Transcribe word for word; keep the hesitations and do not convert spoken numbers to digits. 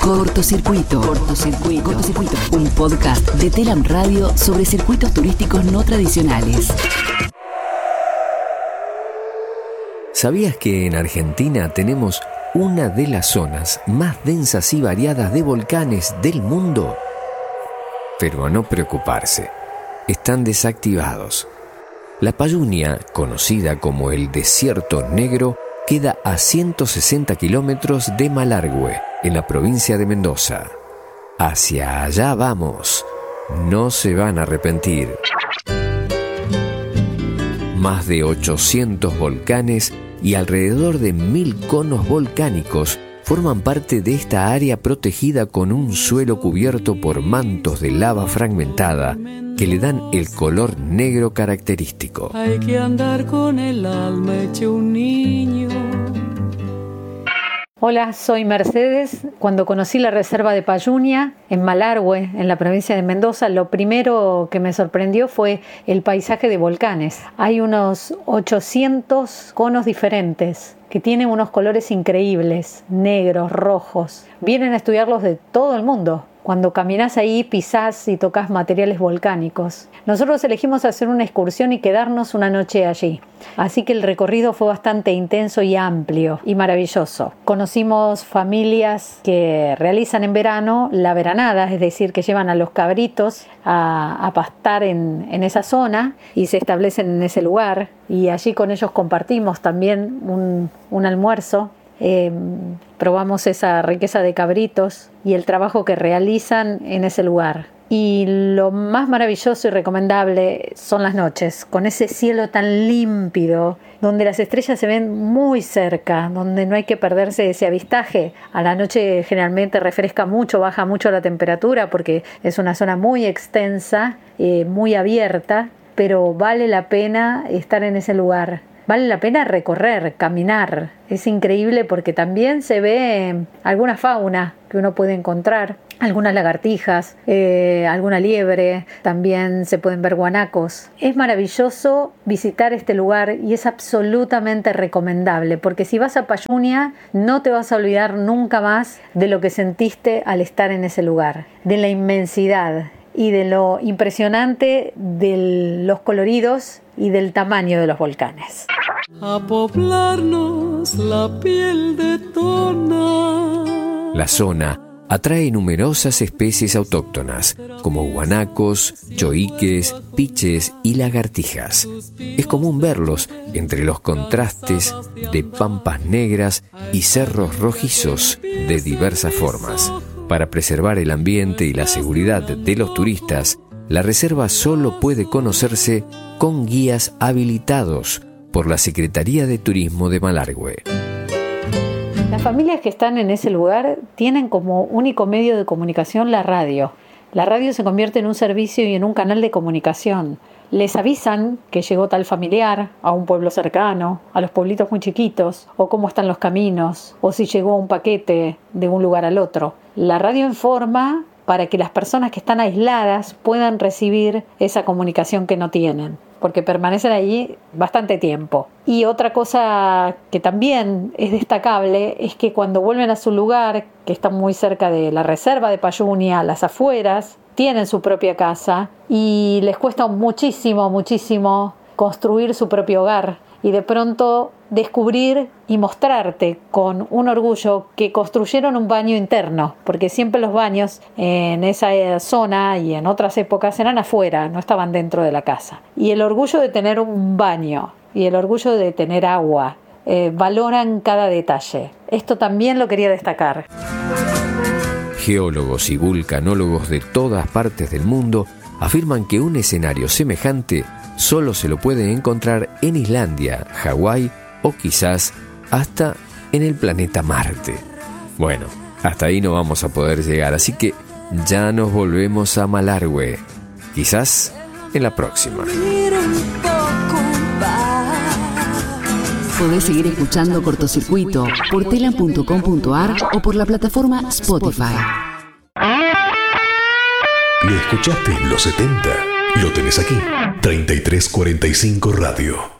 Cortocircuito. Cortocircuito. Cortocircuito. Un podcast de Telam Radio sobre circuitos turísticos no tradicionales. ¿Sabías que en Argentina tenemos una de las zonas más densas y variadas de volcanes del mundo? Pero a no preocuparse, están desactivados. La Payunia, conocida como el Desierto Negro, queda a ciento sesenta kilómetros de Malargüe, en la provincia de Mendoza. Hacia allá vamos. No se van a arrepentir. Más de ochocientos volcanes y alrededor de mil conos volcánicos forman parte de esta área protegida con un suelo cubierto por mantos de lava fragmentada que le dan el color negro característico. Hay que andar con el alma hecho un niño. Hola, soy Mercedes. Cuando conocí la reserva de Payunia, en Malargüe, en la provincia de Mendoza, lo primero que me sorprendió fue el paisaje de volcanes. Hay unos ochocientos conos diferentes que tienen unos colores increíbles, negros, rojos. Vienen a estudiarlos de todo el mundo. Cuando caminás ahí, pisás y tocas materiales volcánicos. Nosotros elegimos hacer una excursión y quedarnos una noche allí. Así que el recorrido fue bastante intenso y amplio y maravilloso. Conocimos familias que realizan en verano la veranada, es decir, que llevan a los cabritos a, a pastar en, en esa zona y se establecen en ese lugar. Y allí con ellos compartimos también un, un almuerzo. Eh, probamos esa riqueza de cabritos y el trabajo que realizan en ese lugar. Y lo más maravilloso y recomendable son las noches, con ese cielo tan límpido, donde las estrellas se ven muy cerca, donde no hay que perderse ese avistaje. A la noche generalmente refresca mucho, baja mucho la temperatura porque es una zona muy extensa, eh, muy abierta, pero vale la pena estar en ese lugar. Vale la pena recorrer, caminar. Es increíble porque también se ve alguna fauna que uno puede encontrar, algunas lagartijas, eh, alguna liebre, también se pueden ver guanacos. Es maravilloso visitar este lugar y es absolutamente recomendable porque si vas a Payunia no te vas a olvidar nunca más de lo que sentiste al estar en ese lugar, de la inmensidad y de lo impresionante de los coloridos y del tamaño de los volcanes. A poblarnos la piel de tona. La zona atrae numerosas especies autóctonas, como guanacos, choiques, piches y lagartijas. Es común verlos entre los contrastes de pampas negras y cerros rojizos de diversas formas. Para preservar el ambiente y la seguridad de los turistas, la reserva solo puede conocerse con guías habilitados por la Secretaría de Turismo de Malargüe. Las familias que están en ese lugar tienen como único medio de comunicación la radio. La radio se convierte en un servicio y en un canal de comunicación. Les avisan que llegó tal familiar a un pueblo cercano, a los pueblitos muy chiquitos, o cómo están los caminos, o si llegó un paquete de un lugar al otro. La radio informa para que las personas que están aisladas puedan recibir esa comunicación que no tienen, porque permanecen allí bastante tiempo. Y otra cosa que también es destacable es que cuando vuelven a su lugar, que está muy cerca de la reserva de Payunia, a las afueras, tienen su propia casa y les cuesta muchísimo, muchísimo construir su propio hogar y de pronto descubrir y mostrarte con un orgullo que construyeron un baño interno, porque siempre los baños en esa zona y en otras épocas eran afuera, no estaban dentro de la casa. Y el orgullo de tener un baño y el orgullo de tener agua, eh, valoran cada detalle. Esto también lo quería destacar. Geólogos y vulcanólogos de todas partes del mundo afirman que un escenario semejante solo se lo puede encontrar en Islandia, Hawái o quizás hasta en el planeta Marte. Bueno, hasta ahí no vamos a poder llegar, así que ya nos volvemos a Malargüe. Quizás en la próxima. Podés seguir escuchando Cortocircuito por telam punto com punto ar o por la plataforma Spotify. ¿Lo escuchaste en los setenta? Lo tenés aquí. treinta y tres cuarenta y cinco Radio.